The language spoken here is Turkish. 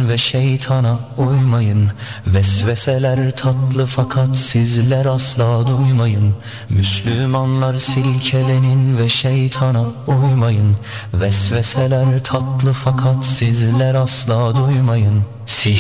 ve şeytana uymayın. Vesveseler tatlı fakat sizler asla duymayın. Müslümanlar silkelenin ve şeytana uymayın. Vesveseler tatlı fakat sizler asla duymayın.